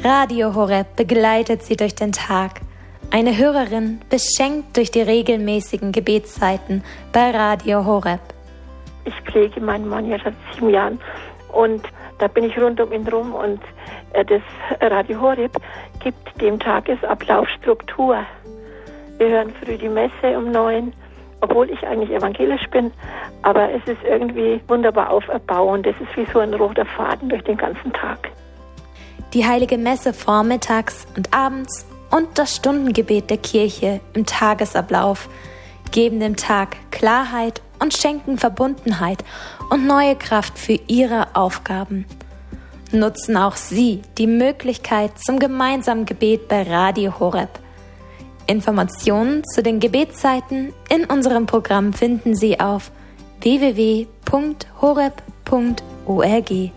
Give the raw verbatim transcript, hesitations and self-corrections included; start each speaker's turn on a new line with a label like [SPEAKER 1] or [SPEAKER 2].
[SPEAKER 1] Radio Horeb begleitet Sie durch den Tag. Eine Hörerin beschenkt durch die regelmäßigen Gebetszeiten bei Radio Horeb.
[SPEAKER 2] Ich pflege meinen Mann ja seit sieben Jahren und da bin ich rund um ihn rum und das Radio Horeb gibt dem Tagesablauf Struktur. Wir hören früh die Messe um neun, obwohl ich eigentlich evangelisch bin, aber es ist irgendwie wunderbar auferbauend. Es ist wie so ein roter Faden durch den ganzen Tag.
[SPEAKER 1] Die Heilige Messe vormittags und abends und das Stundengebet der Kirche im Tagesablauf geben dem Tag Klarheit und schenken Verbundenheit und neue Kraft für Ihre Aufgaben. Nutzen auch Sie die Möglichkeit zum gemeinsamen Gebet bei Radio Horeb. Informationen zu den Gebetszeiten in unserem Programm finden Sie auf w w w punkt horeb punkt org.